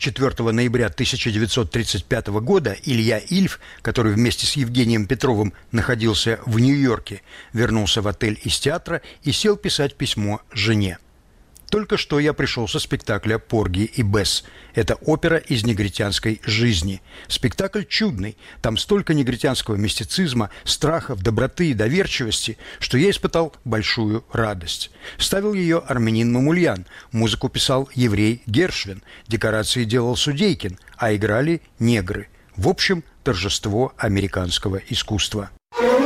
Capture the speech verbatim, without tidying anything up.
четвёртого ноября тысяча девятьсот тридцать пятого года Илья Ильф, который вместе с Евгением Петровым находился в Нью-Йорке, вернулся в отель из театра и сел писать письмо жене. Только что я пришел со спектакля «Порги и Бесс». Это опера из негритянской жизни. Спектакль чудный. Там столько негритянского мистицизма, страхов, доброты и доверчивости, что я испытал большую радость. Ставил ее армянин Мамульян, музыку писал еврей Гершвин, декорации делал Судейкин, а играли негры. В общем, торжество американского искусства.